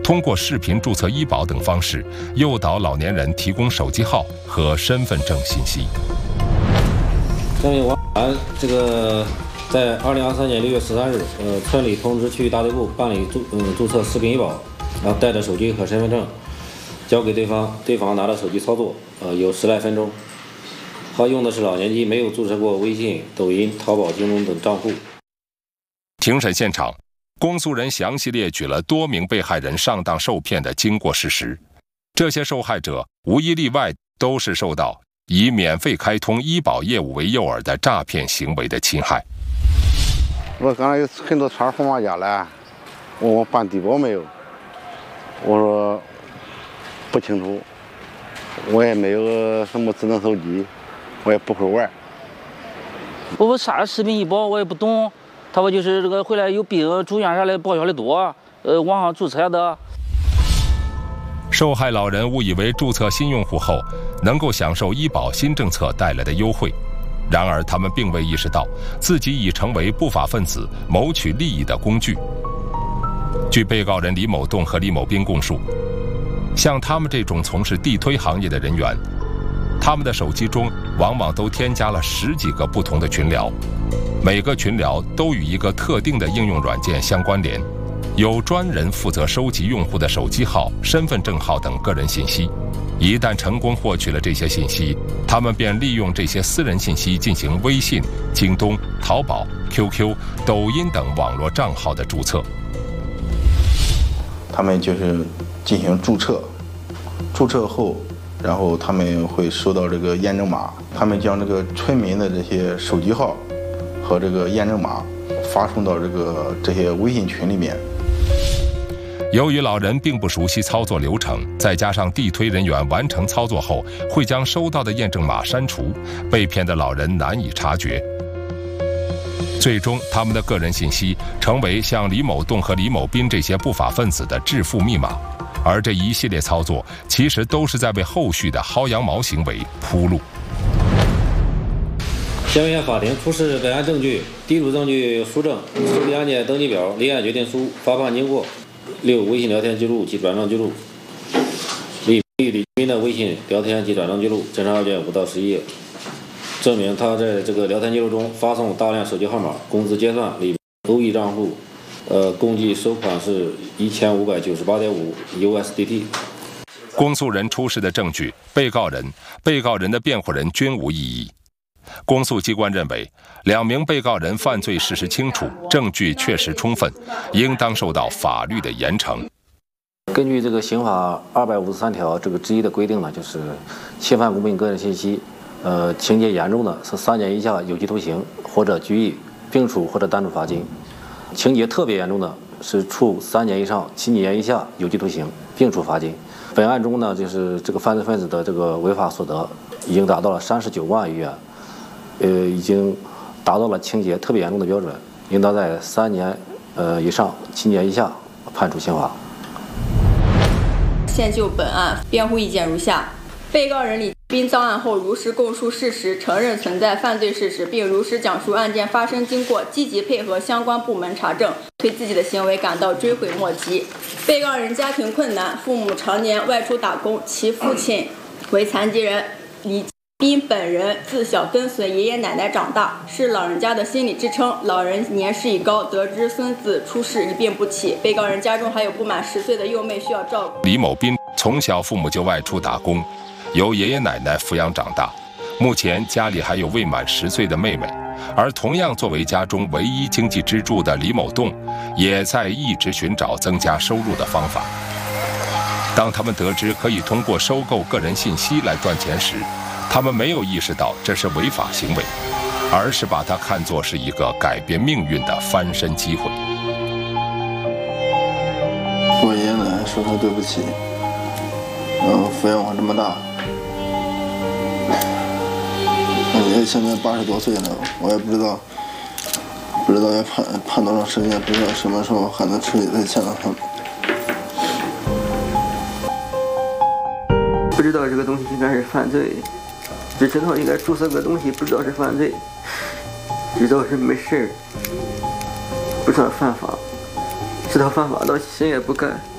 通过视频注册医保等方式，诱导老年人提供手机号和身份证信息。 这位王这个在2023年6月13日，村里通知区域大队部办理注册视频医保，然后带着手机和身份证交给对方，对方拿着手机操作，有10来分钟。他用的是老年机，没有注册过微信、抖音、淘宝、京东等账户。 庭审现场，公诉人详细列举了多名被害人上当受骗的经过事实。这些受害者无一例外都是受到以免费开通医保业务为诱饵的诈骗行为的侵害。 我刚才有很多串号码家来，问我办低保没有，我说不清楚，我也没有什么智能手机，我也不会玩。 我啥视频医保我也不懂，他说就是这个回来有病住院啥的报销的多，网上注册的。 受害老人误以为注册新用户后能够享受医保新政策带来的优惠，然而他们并未意识到自己已成为不法分子谋取利益的工具。据被告人李某栋和李某斌供述，像他们这种从事地推行业的人员，他们的手机中往往都添加了10几个不同的群聊，每个群聊都与一个特定的应用软件相关联，有专人负责收集用户的手机号、身份证号等个人信息。一旦成功获取了这些信息，他们便利用这些私人信息进行微信、京东、淘宝、QQ、抖音等网络账号的注册。 他们就是进行注册，注册后，然后他们会收到这个验证码，他们将这个村民的这些手机号和这个验证码发送到这些微信群里面。 由于老人并不熟悉操作流程，再加上地推人员完成操作后会将收到的验证码删除，被骗的老人难以察觉。最终，他们的个人信息成为像李某栋和李某斌这些不法分子的致富密码，而这一系列操作其实都是在为后续的薅羊毛行为铺路。 下面法庭出示本案证据：地主证据书证、受理案件登记表、立案决定书、发放经过、6微信聊天记录及转账记录。李斌的微信聊天及转账记录，侦查要件5到11页，证明他在这个聊天记录中发送大量手机号码，工资结算李欧亿账户，共计收款是1598.5 USDT。 公诉人出示的证据，被告人的辩护人均无异议。公诉机关认为，2名被告人犯罪事实清楚，证据确实充分，应当受到法律的严惩。 根据这个刑法253条这个之一的规定呢，就是侵犯公民个人信息，情节严重的是3年以下有期徒刑或者拘役，并处或者单处罚金；情节特别严重的是处3年以上7年以下有期徒刑，并处罚金。本案中呢，就是这个犯罪分子的这个违法所得已经达到了39万余元，已经达到了情节特别严重的标准，应当在3年以上7年以下判处刑罚。 现就本案辩护意见如下：被告人李斌造案后如实供述事实，承认存在犯罪事实，并如实讲述案件发生经过，积极配合相关部门查证，对自己的行为感到追悔莫及。被告人家庭困难，父母常年外出打工，其父亲为残疾人，李斌本人自小跟随爷爷奶奶长大，是老人家的心理支撑。老人年事已高，得知孙子出事一病不起，被告人家中还有不满10岁的幼妹需要照顾。 李某斌从小父母就外出打工，由爷爷奶奶抚养长大，目前家里还有未满10岁的妹妹。而同样作为家中唯一经济支柱的李某栋，也在一直寻找增加收入的方法。当他们得知可以通过收购个人信息来赚钱时，他们没有意识到这是违法行为，而是把它看作是一个改变命运的翻身机会。 我爷爷奶奶说声对不起，抚养我这么大。我爷爷现在80多岁了，我也不知道要判多长时间，不知道什么时候还能彻底再见到他们。 不知道这个东西应该是犯罪，只知道应该注册个东西，不知道是犯罪，知道是没事，不算犯法，知道犯法到谁也不干。